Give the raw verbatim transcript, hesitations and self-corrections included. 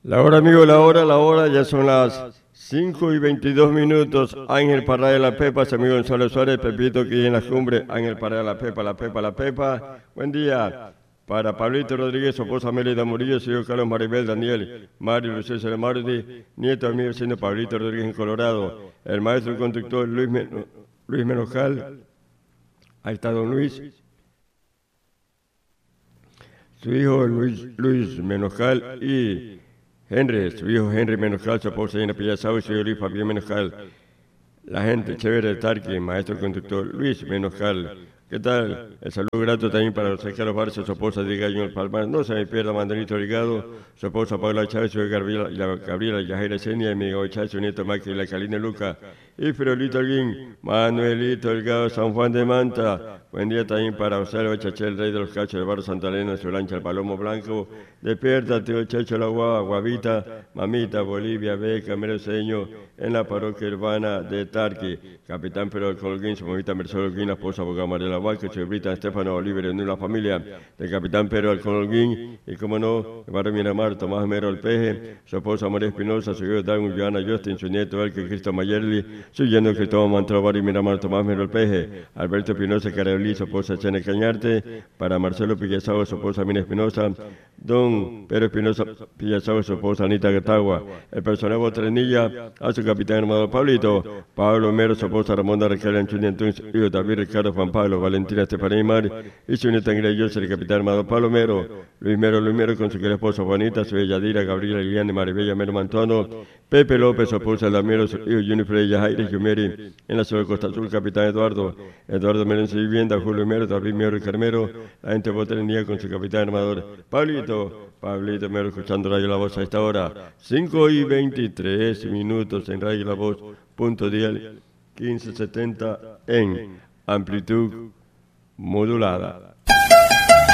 La hora, amigo, la hora, la hora, ya son las cinco y veintidós minutos. Ángel Parra de la Pepa, su amigo Gonzalo Suárez, Pepito que en la cumbre. Ángel Parra de la Pepa, la Pepa, la Pepa. Buen día. Para Pablito Rodríguez, su esposa Melida Murillo, su hijo Carlos Maribel Daniel, Mario Luis de Mardi, nieto del mío siendo Pablito Rodríguez en Colorado. El maestro y conductor Luis, Men Luis Menojal. Ahí está don Luis. Su hijo Luis, Luis Menojal y Henry, su hijo Henry Menojal, su esposa Gina Pillazao y su hijo Luis Fabián Menojal. La gente chévere de Tarqui, maestro conductor Luis Menojal. ¿Qué tal? El saludo grato también para los Carlos Barça, su esposa Diga Junior Palmar. No se me pierda Mandanito Ligado, su esposa Paula Chávez, su hija Gabriela, Gabriela Yajaira Senia, y mi hijo Chávez, su nieto Maki, la Calina Luca. Y Friolito Alguín, Manuelito Delgado, San Juan de Manta. Buen día también para José Chachel, rey de los cachos del barrio Santa Elena, su lancha el Palomo Blanco. Despierta, tío Checho La Guava, Guavita, Mamita, Bolivia, Beca, Mereseño, en la parroquia urbana de Tarqui. Capitán Pedro del Colguín, su mamita Mercedes Holguín, la esposa abogada Mariela Huaca, su brita Estefano Oliver, en la familia del Capitán Pedro del Colguín. Y como no, el barrio Miramar, Tomás Mero El Peje, su esposa María Espinosa, su hijo Darwin, Joana Justin, su nieto Elke Cristo Mayerli, su yerno Cristóbal Mantró, barrio Miramar, Tomás Mero El Peje, Alberto Espinosa, Carolí, su esposa Chene Cañarte, para Marcelo Pillazao, su esposa Mina Espinosa, don Pedro Espinosa Pillazao, su esposa Anita Gatagua, el personal Botrenilla, a su capitán hermano Pablito, Pablo Mero, su esposa Ramonda Raquel Anchuni, entonces, hijo David Ricardo Juan Pablo, Valentina Estefanía Mar, y su nieta Ingrid el capitán hermano Pablo Mero, Luis Mero, Luis Mero con su querida esposa Juanita, su Yadira, Gabriela Liliana, Maribella Mero Mantuano, Pepe López, su esposa Lamiro, su hijo Junifer Yajaira Jumeri, en la ciudad de Costa Azul, capitán Eduardo, Eduardo Mero en su vivienda, Julio Mero, David Mero y Carmero, la gente Botrenilla con su capitán armador, Pablito, Pablito Mero escuchando Radio La Voz a esta hora, cinco y veintitrés minutos en Radio La Voz, punto dial, quince setenta en amplitud modulada.